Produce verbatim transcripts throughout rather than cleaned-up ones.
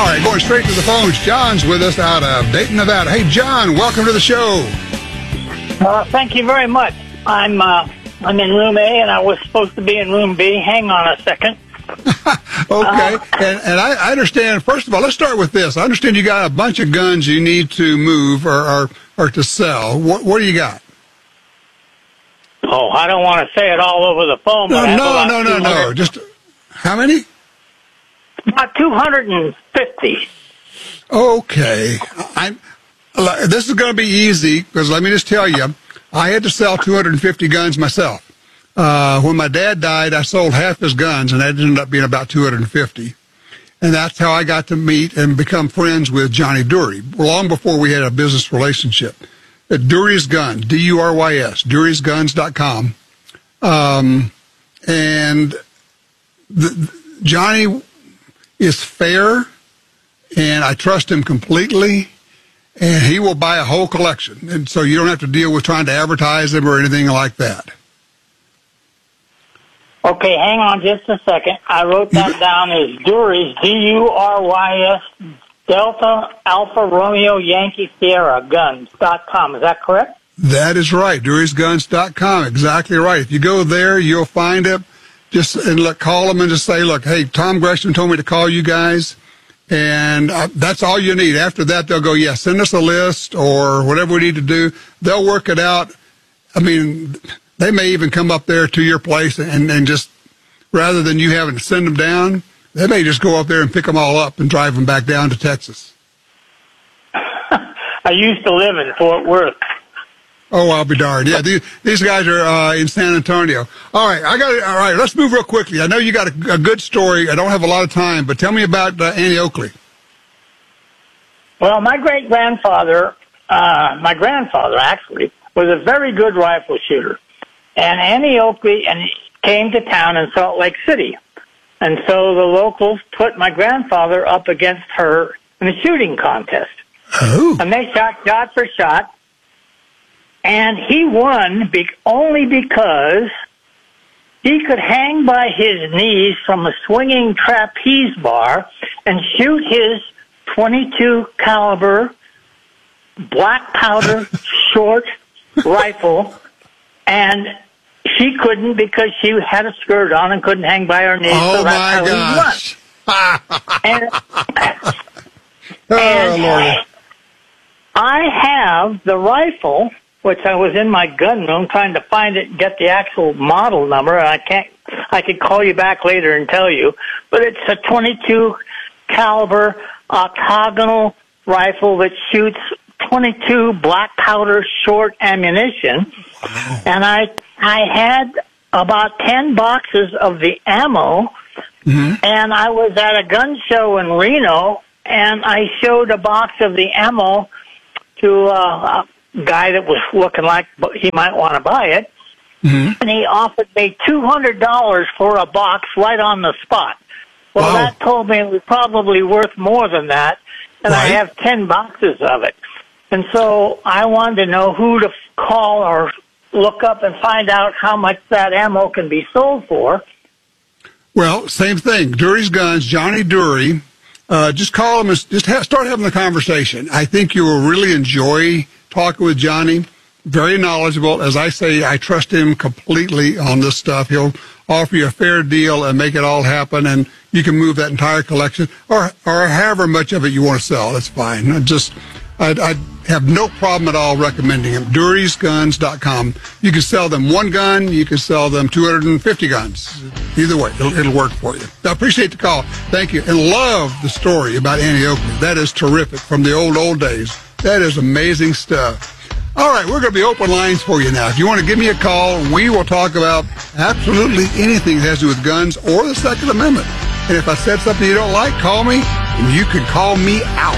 All right, going straight to the phones. John's with us out of Dayton, Nevada. Hey, John, welcome to the show. Uh, thank you very much. I'm uh, I'm in room A, and I was supposed to be in room B. Hang on a second. Okay, uh, and, and I, I understand, first of all, let's start with this. I understand you got a bunch of guns you need to move or, or, or to sell. What, what do you got? Oh, I don't want to say it all over the phone. No, but I have no, about no, no, no. Just, how many? About two hundred fifty. Okay. I, this is going to be easy, because let me just tell you, I had to sell two hundred fifty guns myself. Uh, when my dad died, I sold half his guns, and that ended up being about two hundred fifty. And that's how I got to meet and become friends with Johnny Dury, long before we had a business relationship. At Dury's Guns, D U R Y S, Dury's Guns dot com. Um, and the, Johnny is fair, and I trust him completely, and he will buy a whole collection. And so you don't have to deal with trying to advertise them or anything like that. Okay, hang on just a second. I wrote that down as Dury's, D U R Y S, Delta Alpha Romeo Yankee Sierra Guns dot com. Is that correct? That is right, Dury's Guns dot com. Exactly right. If you go there, you'll find it. Just and look, call them and just say, look, hey, Tom Gresham told me to call you guys. And uh, that's all you need. After that, they'll go, yeah, send us a list or whatever we need to do. They'll work it out. I mean, they may even come up there to your place and, and just, rather than you having to send them down, they may just go up there and pick them all up and drive them back down to Texas. I used to live in Fort Worth. Oh, I'll be darned. Yeah, these, these guys are uh, in San Antonio. All right, I got it. All right, let's move real quickly. I know you got a, a good story. I don't have a lot of time, but tell me about uh, Annie Oakley. Well, my great-grandfather, uh, my grandfather actually, was a very good rifle shooter. And Annie Oakley and came to town in Salt Lake City. And so the locals put my grandfather up against her in a shooting contest. Oh. And they shot shot for shot. And he won be- only because he could hang by his knees from a swinging trapeze bar and shoot his twenty-two caliber black powder short rifle, and she couldn't because she had a skirt on and couldn't hang by her knees. Oh, so that's my how gosh. he won. and Oh, and Lord. I have the rifle, which I was in my gun room trying to find it and get the actual model number, and I can't, I could call you back later and tell you, but it's a twenty-two caliber octagonal rifle that shoots twenty-two black powder short ammunition. Wow. And I, I had about ten boxes of the ammo, Mm-hmm. and I was at a gun show in Reno, and I showed a box of the ammo to uh, a guy that was looking like he might want to buy it, Mm-hmm. and he offered me two hundred dollars for a box right on the spot. Well, Wow. that told me it was probably worth more than that, and I Right. have ten boxes of it. And so I wanted to know who to f- call or look up and find out how much that ammo can be sold for. Well, same thing. Dury's Guns, Johnny Dury. Uh, just call him and just ha- start having the conversation. I think you will really enjoy talking with Johnny. Very knowledgeable. As I say, I trust him completely on this stuff. He'll offer you a fair deal and make it all happen, and you can move that entire collection or or however much of it you want to sell. That's fine. I just, I'd, I'd have no problem at all recommending him. Dury's Guns dot com. You can sell them one gun. You can sell them two hundred fifty guns. Either way, it'll, it'll work for you. I appreciate the call. Thank you. And love the story about Annie Oakley. That is terrific from the old, old days. That is amazing stuff. All right, we're going to be open lines for you now. If you want to give me a call, we will talk about absolutely anything that has to do with guns or the Second Amendment. And if I said something you don't like, call me, and you can call me out.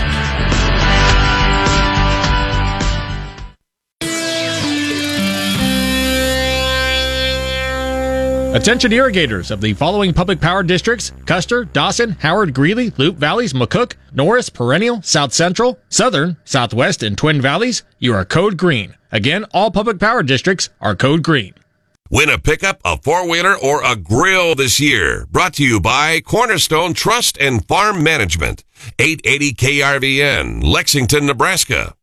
Attention irrigators of the following public power districts: Custer, Dawson, Howard, Greeley, Loup Valleys, McCook, Norris, Perennial, South Central, Southern, Southwest, and Twin Valleys. You are code green. Again, all public power districts are code green. Win a pickup, a four-wheeler, or a grill this year. Brought to you by Cornerstone Trust and Farm Management. eight eighty K R V N, Lexington, Nebraska.